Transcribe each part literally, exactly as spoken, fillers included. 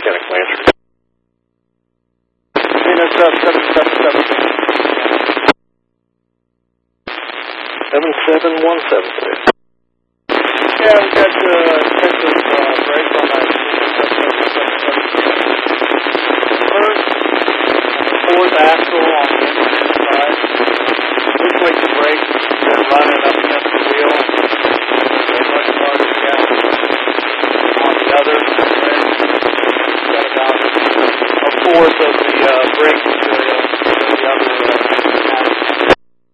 mechanical answer. Venus up seven seven seven. seven seven one seven three. Yeah, we got the Texas uh, brake on that first, fourth axle on the instrument side. Looks like the brakes are running up against the wheel. They're much harder to get on the other. Got about a fourth of the uh, brake material in the other uh, axle.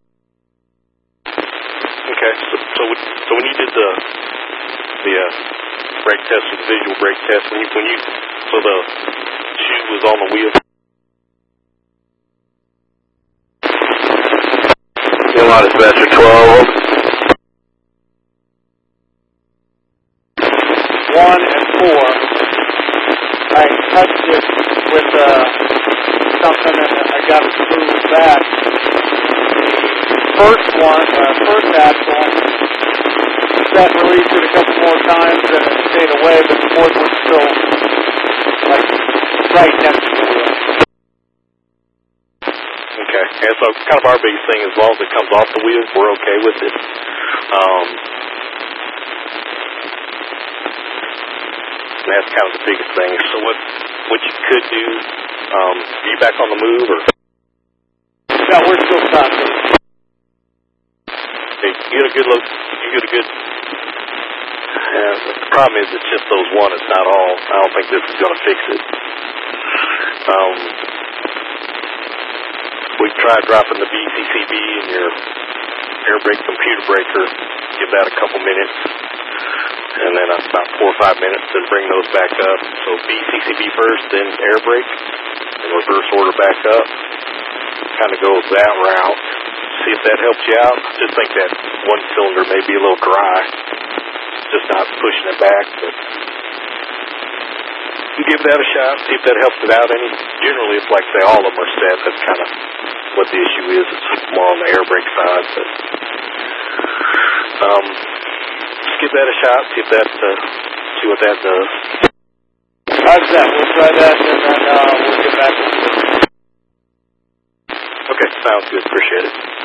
Okay, so, so, so when you did the the uh, brake test, the visual brake test, when you, when you, so the shoe was on the wheel? Inline dispatcher twelve. One and four. I touched it with uh, something and I got it to move back. First one, uh, first axle, that released it a couple more times and it stayed away, but the fourth was still like right next to the wheel. Okay, and so kind of our biggest thing, as long as it comes off the wheels, we're okay with it. Um, and that's kind of the biggest thing. So what what you could do, um, are you back on the move, or? Yeah, we're still stopping. Hey, you get a good look, you get a good, uh, the problem is it's just those one, it's not all. I don't think this is going to fix it. Um, we tried dropping the B C C B in your air brake computer breaker, give that a couple minutes, and then about four or five minutes, then bring those back up. So B C C B first, then air brake, and reverse order back up. Kind of goes that route. See if that helps you out. Just think that one cylinder may be a little dry, just not pushing it back, but you give that a shot, see if that helps it out any. Generally, it's like, say, all of them are set. That's kind of what the issue is. It's more on the air brake side, but um, just give that a shot, see if that, uh, see what that does. How's that? We'll try that and then uh, we'll get back to you. Okay, sounds good. Appreciate it.